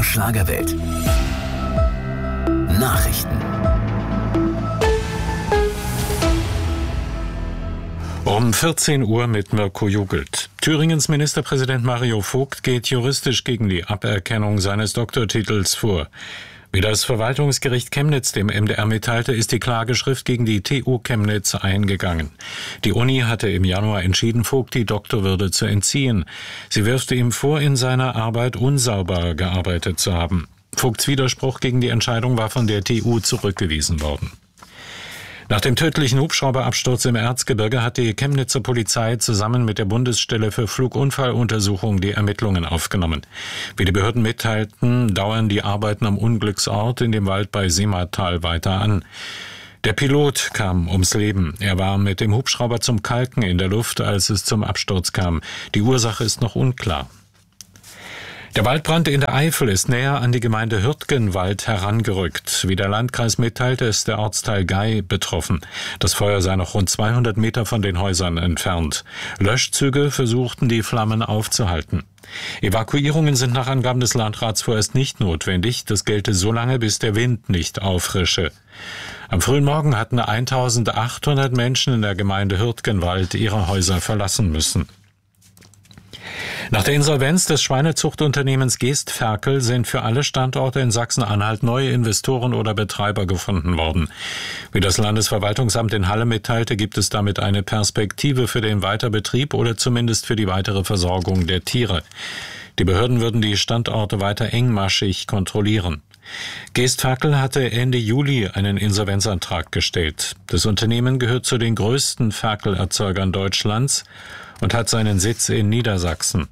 MDR Schlagerwelt. Nachrichten. Um 14 Uhr mit Mirko Jugelt. Thüringens Ministerpräsident Mario Vogt geht juristisch gegen die Aberkennung seines Doktortitels vor. Wie das Verwaltungsgericht Chemnitz dem MDR mitteilte, ist die Klageschrift gegen die TU Chemnitz eingegangen. Die Uni hatte im Januar entschieden, Vogt die Doktorwürde zu entziehen. Sie wirft ihm vor, in seiner Arbeit unsauber gearbeitet zu haben. Vogts Widerspruch gegen die Entscheidung war von der TU zurückgewiesen worden. Nach dem tödlichen Hubschrauberabsturz im Erzgebirge hat die Chemnitzer Polizei zusammen mit der Bundesstelle für Flugunfalluntersuchung die Ermittlungen aufgenommen. Wie die Behörden mitteilten, dauern die Arbeiten am Unglücksort in dem Wald bei Simmertal weiter an. Der Pilot kam ums Leben. Er war mit dem Hubschrauber zum Kalken in der Luft, als es zum Absturz kam. Die Ursache ist noch unklar. Der Waldbrand in der Eifel ist näher an die Gemeinde Hürtgenwald herangerückt. Wie der Landkreis mitteilte, ist der Ortsteil Gey betroffen. Das Feuer sei noch rund 200 Meter von den Häusern entfernt. Löschzüge versuchten, die Flammen aufzuhalten. Evakuierungen sind nach Angaben des Landrats vorerst nicht notwendig. Das gelte so lange, bis der Wind nicht auffrische. Am frühen Morgen hatten 1800 Menschen in der Gemeinde Hürtgenwald ihre Häuser verlassen müssen. Nach der Insolvenz des Schweinezuchtunternehmens Geest Ferkel sind für alle Standorte in Sachsen-Anhalt neue Investoren oder Betreiber gefunden worden. Wie das Landesverwaltungsamt in Halle mitteilte, gibt es damit eine Perspektive für den Weiterbetrieb oder zumindest für die weitere Versorgung der Tiere. Die Behörden würden die Standorte weiter engmaschig kontrollieren. Geest Ferkel hatte Ende Juli einen Insolvenzantrag gestellt. Das Unternehmen gehört zu den größten Ferkelerzeugern Deutschlands und hat seinen Sitz in Niedersachsen.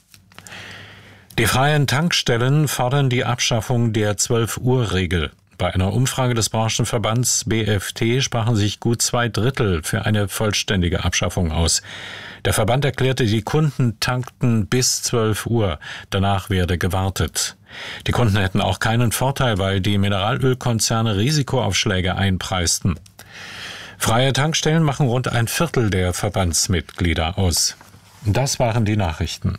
Die freien Tankstellen fordern die Abschaffung der 12-Uhr-Regel. Bei einer Umfrage des Branchenverbands BFT sprachen sich gut 2/3 für eine vollständige Abschaffung aus. Der Verband erklärte, die Kunden tankten bis 12 Uhr. Danach werde gewartet. Die Kunden hätten auch keinen Vorteil, weil die Mineralölkonzerne Risikoaufschläge einpreisten. Freie Tankstellen machen rund 1/4 der Verbandsmitglieder aus. Das waren die Nachrichten.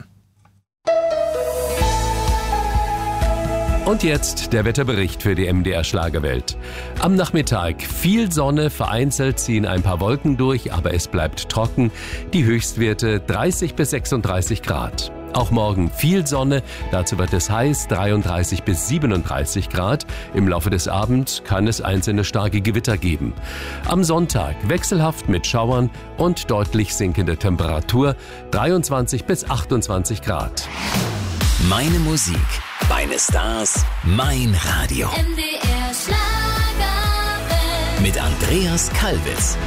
Und jetzt der Wetterbericht für die MDR Schlagerwelt. Am Nachmittag viel Sonne, vereinzelt ziehen ein paar Wolken durch, aber es bleibt trocken. Die Höchstwerte 30 bis 36 Grad. Auch morgen viel Sonne, dazu wird es heiß, 33 bis 37 Grad. Im Laufe des Abends kann es einzelne starke Gewitter geben. Am Sonntag wechselhaft mit Schauern und deutlich sinkende Temperatur, 23 bis 28 Grad. Meine Musik, meine Stars, mein Radio. MDR Schlagerwelt. Mit Andreas Kalbitz.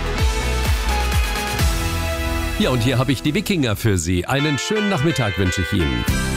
Ja, und hier habe ich die Wikinger für Sie. Einen schönen Nachmittag wünsche ich Ihnen.